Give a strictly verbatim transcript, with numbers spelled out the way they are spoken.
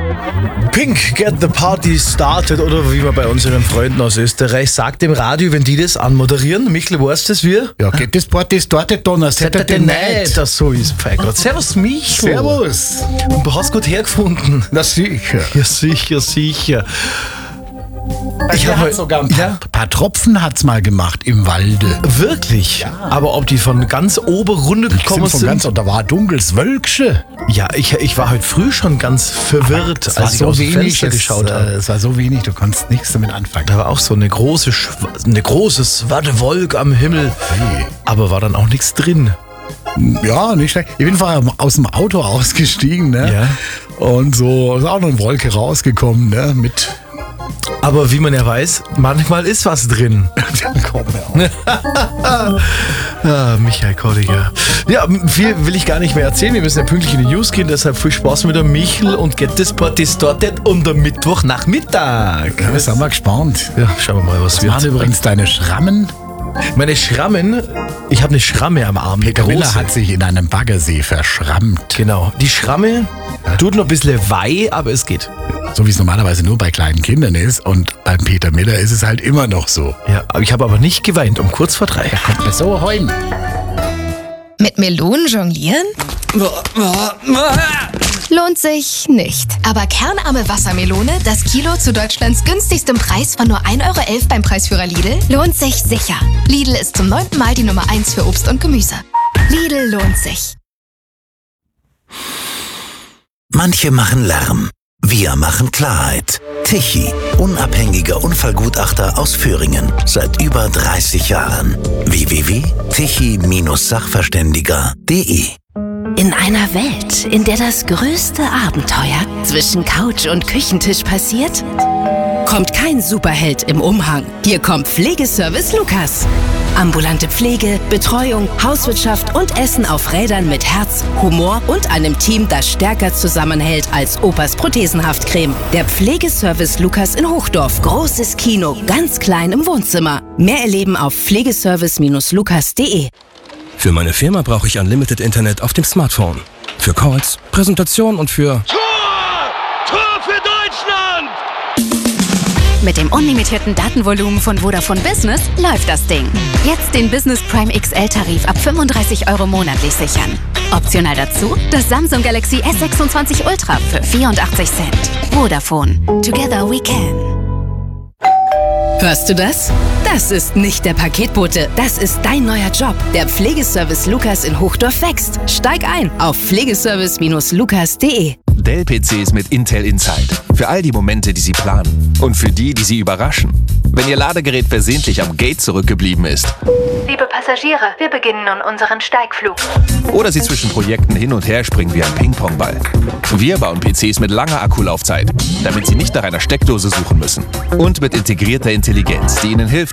Pink, Get the Party Started, oder wie man bei unseren Freunden aus Österreich sagt im Radio, wenn die das anmoderieren. Michel, weißt du das wie? Ja, Get this Party Started, Donner, Saturday Night. Das so ist, Feigert. Servus, Michel. Servus. Und du hast gut hergefunden. Na sicher. Ja, sicher, sicher. Ich habe halt sogar ein paar, ja? paar Tropfen hat's mal gemacht im Walde. Wirklich? Ja. Aber ob die von ganz oben runtergekommen sind? Von ganz, und da war ein dunkles Wölkchen. Ja, ich, ich war heute früh schon ganz verwirrt, es als war ich so aus dem wenig, Fenster es, geschaut habe. äh, Es war so wenig, du konntest nichts damit anfangen. Da war auch so eine große, Schw- eine große Schwarze am Himmel. Hey. Aber war dann auch nichts drin. Ja, nicht schlecht. Ich bin vorher aus dem Auto ausgestiegen, ne? Ja. Und so ist auch noch eine Wolke rausgekommen, ne? Mit. Aber wie man ja weiß, manchmal ist was drin. Komm, ja. Ah, Michael Kolliger. Ja, viel will ich gar nicht mehr erzählen. Wir müssen ja pünktlich in die News gehen. Deshalb viel Spaß mit der Michel und Get this Party Started und am Mittwochnachmittag. Ja, sind wir gespannt. Ja, schauen wir mal, was Was wird. machen übrigens deine Schrammen? Meine Schrammen, ich habe eine Schramme am Arm. Peter eine Miller große. hat sich in einem Baggersee verschrammt. Genau. Die Schramme tut noch ein bisschen weh, aber es geht. So wie es normalerweise nur bei kleinen Kindern ist. Und beim Peter Miller ist es halt immer noch so. Ja, aber ich habe aber nicht geweint, um kurz vor drei. Kommt mir so heim. Mit Melonen jonglieren? Lohnt sich nicht. Aber kernarme Wassermelone, das Kilo zu Deutschlands günstigstem Preis von nur ein Euro elf beim Preisführer Lidl, lohnt sich sicher. Lidl ist zum neunten Mal die Nummer eins für Obst und Gemüse. Lidl lohnt sich. Manche machen Lärm. Wir machen Klarheit. Tichy, unabhängiger Unfallgutachter aus Thüringen. Seit über dreißig Jahren. w w w punkt tichy Sachverständiger punkt de In einer Welt, in der das größte Abenteuer zwischen Couch und Küchentisch passiert, kommt kein Superheld im Umhang. Hier kommt Pflegeservice Lukas. Ambulante Pflege, Betreuung, Hauswirtschaft und Essen auf Rädern mit Herz, Humor und einem Team, das stärker zusammenhält als Opas Prothesenhaftcreme. Der Pflegeservice Lukas in Hochdorf. Großes Kino, ganz klein im Wohnzimmer. Mehr erleben auf pflegeservice Lukas punkt de. Für meine Firma brauche ich Unlimited Internet auf dem Smartphone. Für Calls, Präsentation und für... Tor! Tor für Deutschland! Mit dem unlimitierten Datenvolumen von Vodafone Business läuft das Ding. Jetzt den Business Prime X L-Tarif ab fünfunddreißig Euro monatlich sichern. Optional dazu das Samsung Galaxy S sechsundzwanzig Ultra für vierundachtzig Cent. Vodafone. Together we can. Hörst du das? Das ist nicht der Paketbote, das ist dein neuer Job. Der Pflegeservice Lukas in Hochdorf wächst. Steig ein auf pflegeservice Lukas punkt de. Dell-P Cs mit Intel Inside. Für all die Momente, die Sie planen. Und für die, die Sie überraschen. Wenn Ihr Ladegerät versehentlich am Gate zurückgeblieben ist. Liebe Passagiere, wir beginnen nun unseren Steigflug. Oder Sie zwischen Projekten hin und her springen wie ein Ping-Pong-Ball. Wir bauen P Cs mit langer Akkulaufzeit, damit Sie nicht nach einer Steckdose suchen müssen. Und mit integrierter Intelligenz, die Ihnen hilft,